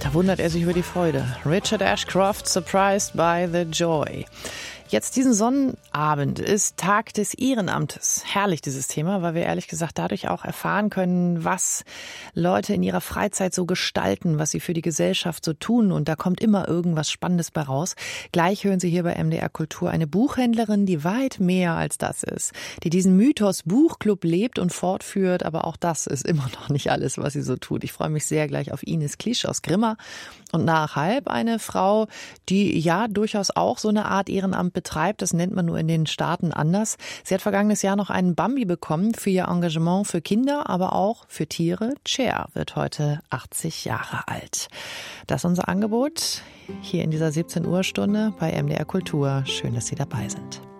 Da wundert er sich über die Freude. Richard Ashcroft, Surprised by the Joy. Jetzt diesen Sonnabend ist Tag des Ehrenamtes. Herrlich dieses Thema, weil wir ehrlich gesagt dadurch auch erfahren können, was Leute in ihrer Freizeit so gestalten, was sie für die Gesellschaft so tun. Und da kommt immer irgendwas Spannendes bei raus. Gleich hören Sie hier bei MDR Kultur eine Buchhändlerin, die weit mehr als das ist. Die diesen Mythos Buchclub lebt und fortführt. Aber auch das ist immer noch nicht alles, was sie so tut. Ich freue mich sehr gleich auf Ines Klisch aus Grimma. Und nach halb eine Frau, die ja durchaus auch so eine Art Ehrenamt betreibt. Das nennt man nur in den Staaten anders. Sie hat vergangenes Jahr noch einen Bambi bekommen für ihr Engagement für Kinder, aber auch für Tiere. Cher wird heute 80 Jahre alt. Das ist unser Angebot hier in dieser 17 Uhr Stunde bei MDR Kultur. Schön, dass Sie dabei sind.